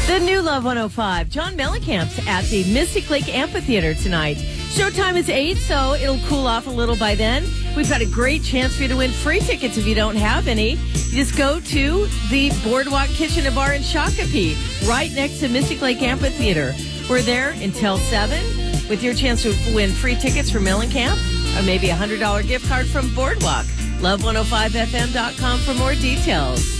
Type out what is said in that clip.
The new Love 105. John Mellencamp's at the Mystic Lake Amphitheater tonight. Showtime is 8, so it'll cool off a little by then. We've got a great chance for you to win free tickets if you don't have any. You just go to the Boardwalk Kitchen and Bar in Shakopee, right next to Mystic Lake Amphitheater. We're there until 7 with your chance to win free tickets for Mellencamp or maybe a $100 gift card from Boardwalk. Love105fm.com for more details.